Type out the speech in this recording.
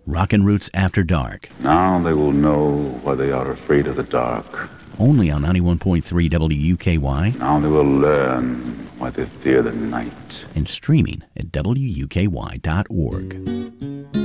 Rockin' Roots After Dark. Now they will know why they are afraid of the dark. Only on 91.3 WUKY. Now they will learn why they fear the night. And streaming at WUKY.org.